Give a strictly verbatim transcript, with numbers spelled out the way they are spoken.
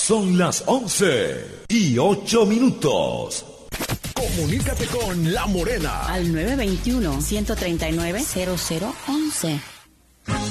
Son las once y ocho minutos. Comunícate con La Morena al nueve dos uno, uno tres nueve, cero cero uno uno.